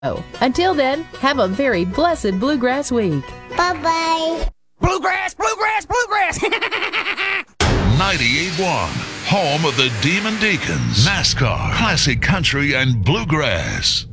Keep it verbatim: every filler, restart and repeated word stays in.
Until then, have a very blessed Bluegrass week. Bye-bye. Bluegrass, bluegrass, bluegrass. ninety-eight point one, home of the Demon Deacons, NASCAR, classic country, and bluegrass.